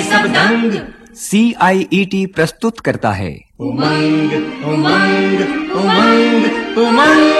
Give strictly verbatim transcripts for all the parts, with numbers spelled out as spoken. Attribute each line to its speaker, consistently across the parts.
Speaker 1: सब दंग।
Speaker 2: सी आई E T प्रस्तुत करता है
Speaker 1: उमंग उमंग उमंग उमंग।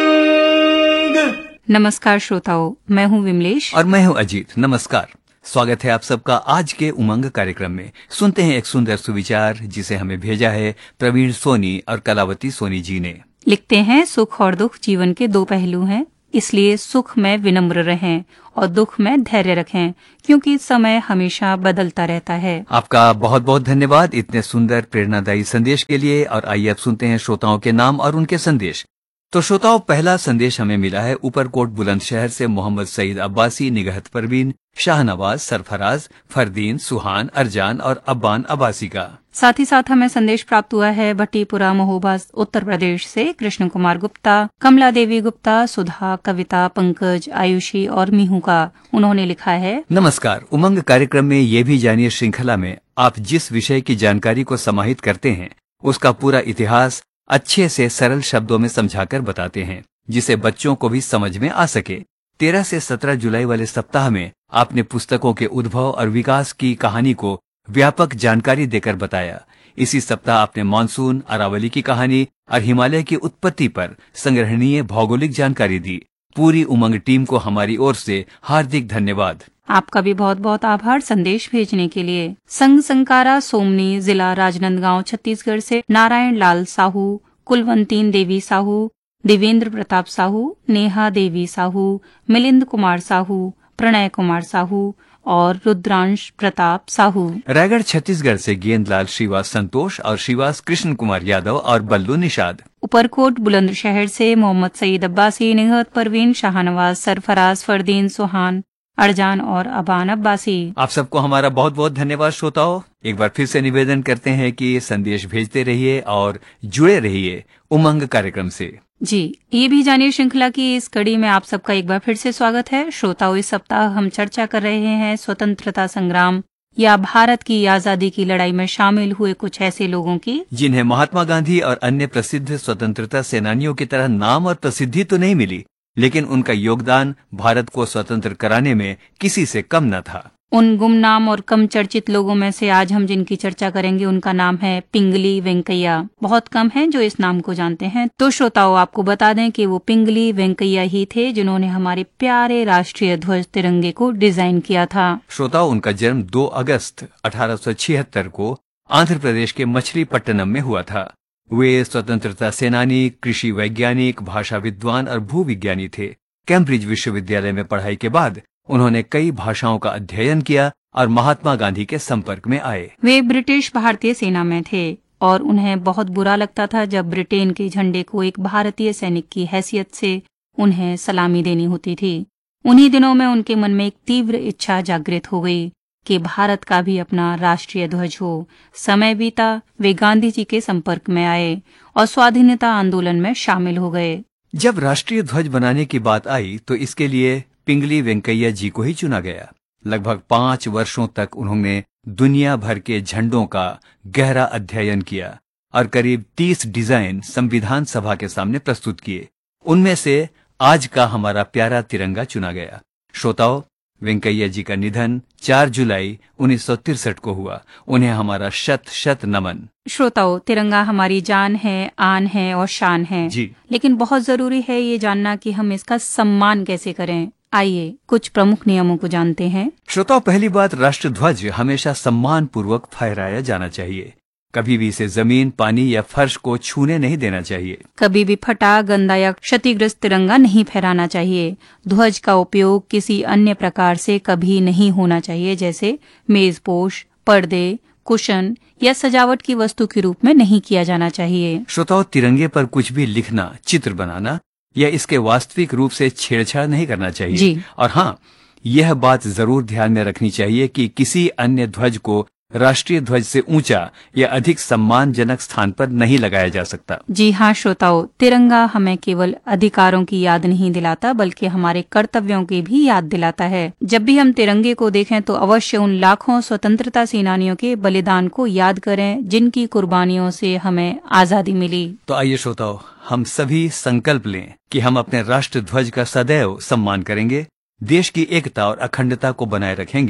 Speaker 3: नमस्कार श्रोताओं, मैं हूँ विमलेश
Speaker 2: और मैं हूँ अजीत। नमस्कार, स्वागत है आप सबका आज के उमंग कार्यक्रम में। सुनते हैं एक सुंदर सुविचार जिसे हमें भेजा है प्रवीण सोनी और कलावती सोनी जी ने।
Speaker 3: लिखते हैं, सुख और दुख जीवन के दो पहलू हैं, इसलिए सुख में विनम्र रहें और दुख में धैर्य रखें, क्योंकि समय हमेशा बदलता रहता है।
Speaker 2: आपका बहुत बहुत धन्यवाद इतने सुंदर प्रेरणादायी संदेश के लिए। और आइए अब सुनते हैं श्रोताओं के नाम और उनके संदेश। तो श्रोताओं, पहला संदेश हमें मिला है ऊपरकोट बुलंदशहर से मोहम्मद सईद अब्बासी, निगहत परवीन, शाहनवाज, सरफराज, फरदीन, सुहान, अरजान और अब्बान अब्बासी का।
Speaker 3: साथ ही साथ हमें संदेश प्राप्त हुआ है भट्टीपुरा महोबा उत्तर प्रदेश से कृष्ण कुमार गुप्ता, कमला देवी गुप्ता, सुधा, कविता, पंकज, आयुषी और मीहू का। उन्होंने लिखा है,
Speaker 2: नमस्कार। उमंग कार्यक्रम में ये भी जानिए श्रृंखला में आप जिस विषय की जानकारी को समाहित करते हैं उसका पूरा इतिहास अच्छे से सरल शब्दों में समझाकर बताते हैं, जिसे बच्चों को भी समझ में आ सके। तेरह से सत्रह जुलाई वाले सप्ताह में आपने पुस्तकों के उद्भव और विकास की कहानी को व्यापक जानकारी देकर बताया। इसी सप्ताह आपने मानसून, अरावली की कहानी और हिमालय की उत्पत्ति पर संग्रहणीय भौगोलिक जानकारी दी। पूरी उमंग टीम को हमारी ओर से हार्दिक धन्यवाद।
Speaker 3: आपका भी बहुत बहुत आभार संदेश भेजने के लिए। संघ संकारा सोमनी, जिला राजनांदगांव, छत्तीसगढ़ से नारायण लाल साहू, कुलवंतीन देवी साहू, देवेंद्र प्रताप साहू, नेहा देवी साहू, मिलिंद कुमार साहू, प्रणय कुमार साहू और रुद्रांश प्रताप साहू।
Speaker 2: रायगढ़ छत्तीसगढ़ से गेंदलाल श्रीवास संतोष और श्रीवास कृष्ण कुमार यादव और बल्लू निषाद।
Speaker 3: ऊपरकोट बुलंदशहर से मोहम्मद सईद अब्बासी, निगहत परवीन, शाहनवाज, सरफराज, फरदीन, सुहान, अरजान और अबान अब्बासी।
Speaker 2: आप सबको हमारा बहुत बहुत धन्यवाद। श्रोताओं, एक बार फिर से निवेदन करते हैं कि संदेश भेजते रहिए और जुड़े रहिए उमंग कार्यक्रम से।
Speaker 3: जी, ये भी जानिए श्रृंखला की इस कड़ी में आप सबका एक बार फिर से स्वागत है। श्रोताओं, इस सप्ताह हम चर्चा कर रहे हैं स्वतंत्रता संग्राम या भारत की आजादी की लड़ाई में शामिल हुए कुछ ऐसे लोगों की
Speaker 2: जिन्हें महात्मा गांधी और अन्य प्रसिद्ध स्वतंत्रता सेनानियों की तरह नाम और प्रसिद्धि तो नहीं मिली, लेकिन उनका योगदान भारत को स्वतंत्र कराने में किसी से कम न था।
Speaker 3: उन गुमनाम और कम चर्चित लोगों में से आज हम जिनकी चर्चा करेंगे उनका नाम है पिंगली वेंकैया। बहुत कम हैं जो इस नाम को जानते हैं। तो श्रोताओं, आपको बता दें कि वो पिंगली वेंकैया ही थे जिन्होंने हमारे प्यारे राष्ट्रीय ध्वज तिरंगे को डिजाइन किया था।
Speaker 2: श्रोताओं, उनका जन्म दो अगस्त अठारह सौ छिहत्तर को आंध्र प्रदेश के मछलीपट्टनम में हुआ था। वे स्वतंत्रता सेनानी, कृषि वैज्ञानिक, भाषा विद्वान और भूविज्ञानी थे। कैम्ब्रिज विश्वविद्यालय में पढ़ाई के बाद उन्होंने कई भाषाओं का अध्ययन किया और महात्मा गांधी के संपर्क में आए।
Speaker 3: वे ब्रिटिश भारतीय सेना में थे और उन्हें बहुत बुरा लगता था जब ब्रिटेन के झंडे को एक भारतीय सैनिक की हैसियत से उन्हें सलामी देनी होती थी। उन्हीं दिनों में उनके मन में एक तीव्र इच्छा जागृत हो गई कि भारत का भी अपना राष्ट्रीय ध्वज हो। समय बीता, वे गांधी जी के संपर्क में आए और स्वाधीनता आंदोलन में शामिल हो गए।
Speaker 2: जब राष्ट्रीय ध्वज बनाने की बात आई तो इसके लिए पिंगली वेंकैया जी को ही चुना गया। लगभग पांच वर्षों तक उन्होंने दुनिया भर के झंडों का गहरा अध्ययन किया और करीब तीस डिजाइन संविधान सभा के सामने प्रस्तुत किए। उनमें से आज का हमारा प्यारा तिरंगा चुना गया। श्रोताओं, वेंकैया जी का निधन चार जुलाई उन्नीस सौ तिरसठ को हुआ। उन्हें हमारा शत शत नमन।
Speaker 3: श्रोताओं, तिरंगा हमारी जान है, आन है और शान है
Speaker 2: जी।
Speaker 3: लेकिन बहुत जरूरी है ये जानना कि हम इसका सम्मान कैसे करें। आइए कुछ प्रमुख नियमों को जानते हैं।
Speaker 2: श्रोताओं, पहली बात, राष्ट्र ध्वज हमेशा सम्मान पूर्वक फहराया जाना चाहिए। कभी भी इसे जमीन, पानी या फर्श को छूने नहीं देना चाहिए।
Speaker 3: कभी भी फटा, गंदा या क्षतिग्रस्त तिरंगा नहीं फहराना चाहिए। ध्वज का उपयोग किसी अन्य प्रकार से कभी नहीं होना चाहिए, जैसे मेजपोश, पर्दे, कुशन या सजावट की वस्तु के रूप में नहीं किया जाना चाहिए।
Speaker 2: श्रोताओं, तिरंगे पर कुछ भी लिखना, चित्र बनाना या इसके वास्तविक रूप से छेड़छाड़ नहीं करना चाहिए।
Speaker 3: जी।
Speaker 2: और हाँ, यह बात जरूर ध्यान में रखनी चाहिए कि किसी अन्य ध्वज को राष्ट्रीय ध्वज से ऊंचा या अधिक सम्मानजनक स्थान पर नहीं लगाया जा सकता।
Speaker 3: जी हाँ श्रोताओं, तिरंगा हमें केवल अधिकारों की याद नहीं दिलाता बल्कि हमारे कर्तव्यों की भी याद दिलाता है। जब भी हम तिरंगे को देखें तो अवश्य उन लाखों स्वतंत्रता सेनानियों के बलिदान को याद करें जिनकी कुर्बानियों से हमें आजादी मिली।
Speaker 2: तो आइए श्रोताओं, हम सभी संकल्प लें कि हम अपने राष्ट्र ध्वज का सदैव सम्मान करेंगे, देश की एकता और अखंडता को बनाए रखेंगे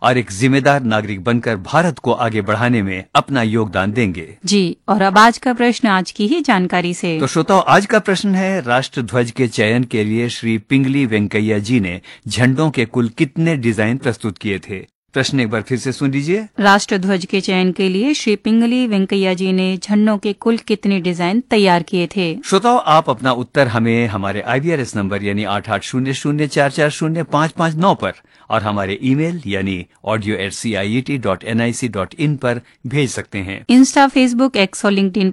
Speaker 2: और एक जिम्मेदार नागरिक बनकर भारत को आगे बढ़ाने में अपना योगदान देंगे।
Speaker 3: जी, और अब आज का प्रश्न आज की ही जानकारी से।
Speaker 2: तो श्रोताओ, आज का प्रश्न है, राष्ट्र ध्वज के चयन के लिए श्री पिंगली वेंकैया जी ने झंडों के कुल कितने डिजाइन प्रस्तुत किए थे? प्रश्न एक बार फिर से सुन लीजिए।
Speaker 3: राष्ट्र ध्वज के चयन के लिए श्री पिंगली वेंकैया जी ने झंडों के कुल कितने डिजाइन तैयार किए थे?
Speaker 2: श्रोताओ, आप अपना उत्तर हमें हमारे आई वी आर एस नंबर यानी आठ आठ शून्य शून्य चार चार शून्य पाँच पाँच नौ पर और हमारे ईमेल यानी audio eight C I E T dot N I C dot in पर भेज सकते हैं।
Speaker 3: इंस्टा, फेसबुक, एक्स और लिंक्डइन